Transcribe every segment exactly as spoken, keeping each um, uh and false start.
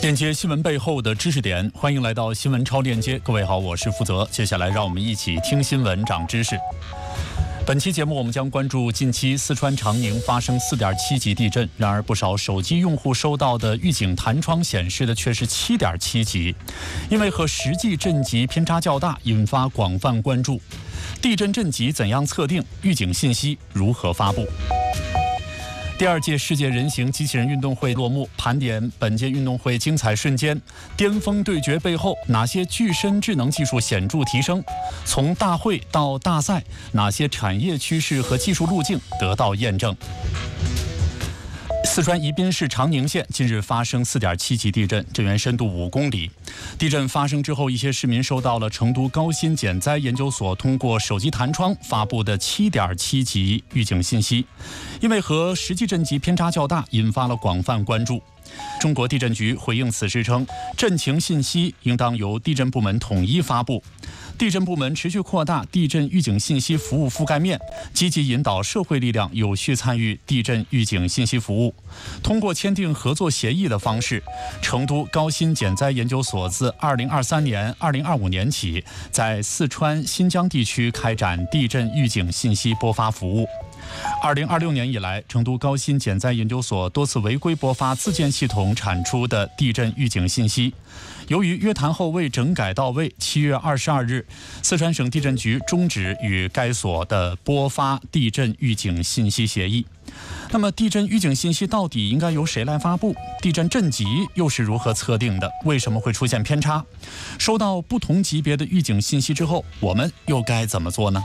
链接新闻背后的知识点，欢迎来到新闻超链接。各位好，我是负责。接下来让我们一起听新闻长知识。本期节目我们将关注近期四川长宁发生 四点七 级地震，然而不少手机用户收到的预警弹窗显示的却是 七点七 级，因为和实际震级偏差较大，引发广泛关注。地震震级怎样测定？预警信息如何发布？第二届世界人形机器人运动会落幕，盘点本届运动会精彩瞬间，巅峰对决背后哪些具身智能技术显著提升？从大会到大赛，哪些产业趋势和技术路径得到验证？四川宜宾市长宁县近日发生 四点七 级地震，震源深度五公里。地震发生之后，一些市民收到了成都高新减灾研究所通过手机弹窗发布的 七点七 级预警信息，因为和实际震级偏差较大，引发了广泛关注。中国地震局回应此事称，震情信息应当由地震部门统一发布。地震部门持续扩大地震预警信息服务覆盖面，积极引导社会力量有序参与地震预警信息服务。通过签订合作协议的方式，成都高新减灾研究所自二零二三年、二零二五年起，在四川、新疆地区开展地震预警信息播发服务。二零二六年以来，成都高新减灾研究所多次违规播发自建系统产出的地震预警信息。由于约谈后未整改到位，七月二十二日，四川省地震局终止与该所的播发地震预警信息协议。那么，地震预警信息到底应该由谁来发布？地震震级又是如何测定的？为什么会出现偏差？收到不同级别的预警信息之后，我们又该怎么做呢？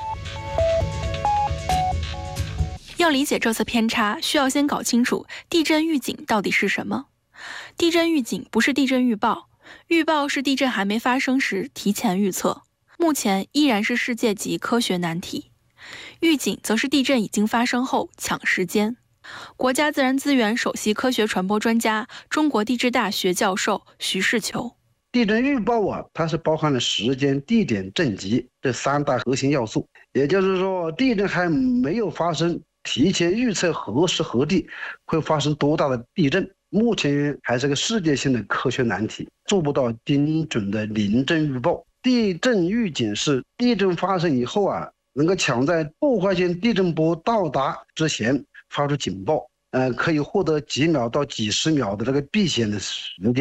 要理解这次偏差，需要先搞清楚地震预警到底是什么。地震预警不是地震预报，预报是地震还没发生时提前预测，目前依然是世界级科学难题。预警则是地震已经发生后抢时间。国家自然资源首席科学传播专家、中国地质大学教授徐世球。 地震预报啊，它是包含了时间、地点、震级这三大核心要素。也就是说，地震还没有发生，提前预测何时何地会发生多大的地震，目前还是个世界性的科学难题，做不到精准的临震预报。地震预警是地震发生以后啊，能够抢在破坏性地震波到达之前发出警报，呃，可以获得几秒到几十秒的这个避险的时间。